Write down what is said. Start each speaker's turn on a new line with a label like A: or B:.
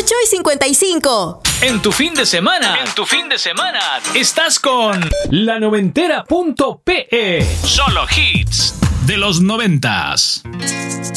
A: 55.
B: En tu fin de semana, estás con La Noventera.pe. Solo hits de los 90s.